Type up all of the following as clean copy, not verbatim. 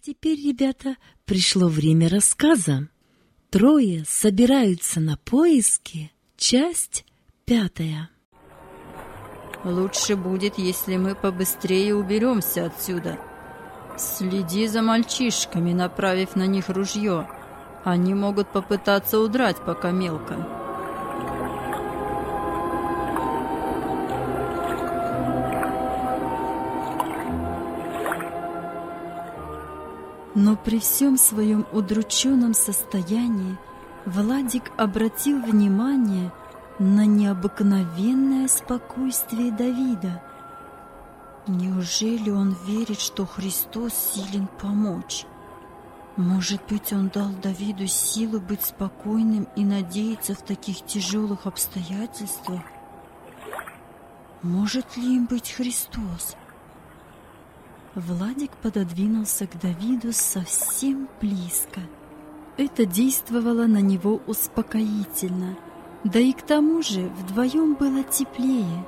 теперь, ребята, пришло время рассказа. Трое собираются на поиски. Часть 5. Лучше будет, если мы побыстрее уберемся отсюда. Следи за мальчишками, направив на них ружье. Они могут попытаться удрать, пока мелко. Но при всем своем удрученном состоянии Владик обратил внимание на необыкновенное спокойствие Давида. Неужели он верит, что Христос силен помочь? Может быть, он дал Давиду силу быть спокойным и надеяться в таких тяжелых обстоятельствах? Может ли им быть Христос? Владик пододвинулся к Давиду совсем близко. Это действовало на него успокоительно, да и к тому же вдвоем было теплее.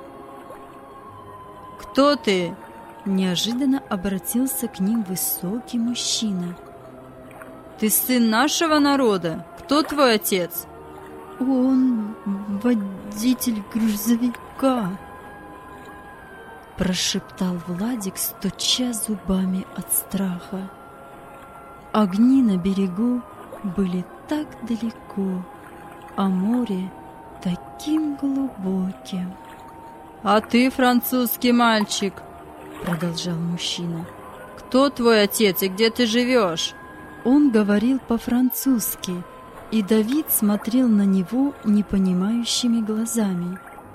«Кто ты?» — неожиданно обратился к ним высокий мужчина. «Ты сын нашего народа? Кто твой отец?» «Он водитель грузовика», — прошептал Владик, стуча зубами от страха. Огни на берегу были так далеко, а море таким глубоким. «А ты, французский мальчик», — продолжал мужчина, — «кто твой отец и где ты живешь?» Он говорил по-французски, и Давид смотрел на него непонимающими глазами.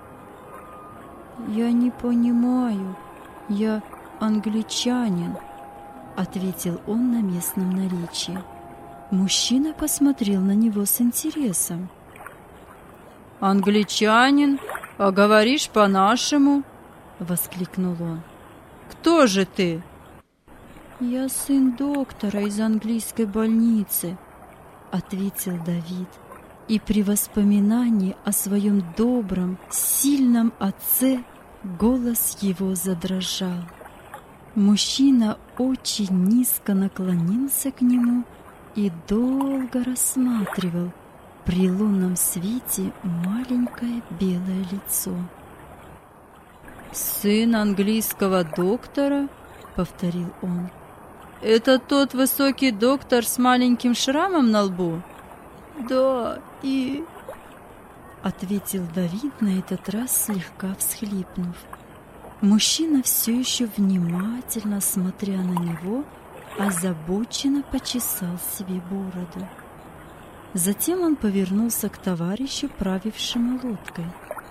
«Я не понимаю, я англичанин», — ответил он на местном наречии. Мужчина посмотрел на него с интересом. «Англичанин? А говоришь по-нашему?» — воскликнул он. «Кто же ты?» «Я сын доктора из английской больницы», — ответил Давид. И при воспоминании о своем добром, сильном отце голос его задрожал. Мужчина очень низко наклонился к нему и долго рассматривал при лунном свете маленькое белое лицо. «Сын английского доктора?» — повторил он. «Это тот высокий доктор с маленьким шрамом на лбу?» «Да, и...» — ответил Давид на этот раз, слегка всхлипнув. Мужчина, все еще внимательно смотря на него, озабоченно почесал себе бороду. Затем он повернулся к товарищу, правившему лодкой.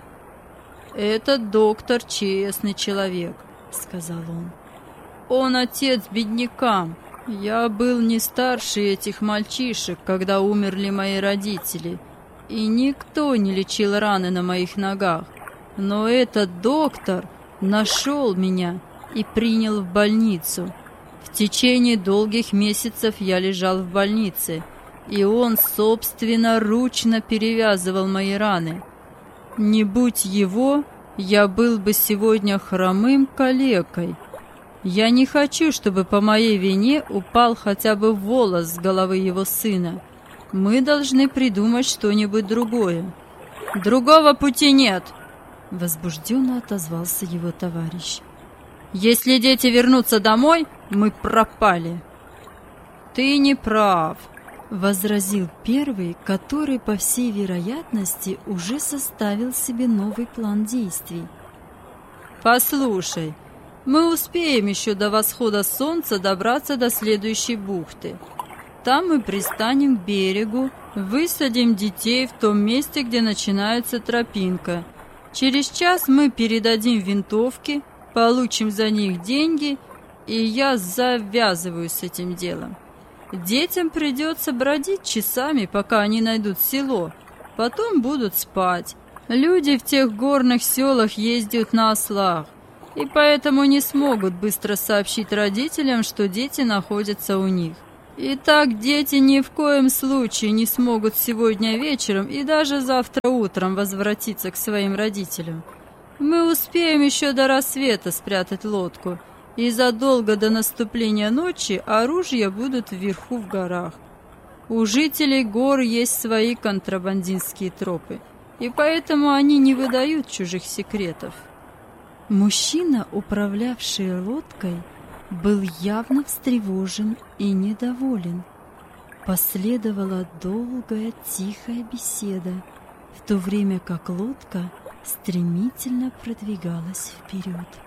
«Этот доктор честный человек», — сказал он. «Он отец беднякам. Я был не старше этих мальчишек, когда умерли мои родители, и никто не лечил раны на моих ногах. Но этот доктор нашел меня и принял в больницу. В течение долгих месяцев я лежал в больнице, и он собственноручно перевязывал мои раны. Не будь его, я был бы сегодня хромым калекой. Я не хочу, чтобы по моей вине упал хотя бы волос с головы его сына. Мы должны придумать что-нибудь другое. Другого пути нет!» — возбужденно отозвался его товарищ. «Если дети вернутся домой, мы пропали!» «Ты не прав!» — возразил первый, который, по всей вероятности, уже составил себе новый план действий. «Послушай, мы успеем еще до восхода солнца добраться до следующей бухты. Там мы пристанем к берегу, высадим детей в том месте, где начинается тропинка. Через час мы передадим винтовки, получим за них деньги, и я завязываю с этим делом. Детям придется бродить часами, пока они найдут село, потом будут спать. Люди в тех горных селах ездят на ослах, и поэтому не смогут быстро сообщить родителям, что дети находятся у них. И так дети ни в коем случае не смогут сегодня вечером и даже завтра утром возвратиться к своим родителям. Мы успеем еще до рассвета спрятать лодку, и задолго до наступления ночи оружия будут вверху в горах. У жителей гор есть свои контрабандистские тропы, и поэтому они не выдают чужих секретов. Мужчина, управлявший лодкой, был явно встревожен и недоволен. Последовала долгая тихая беседа, в то время как лодка стремительно продвигалась вперед.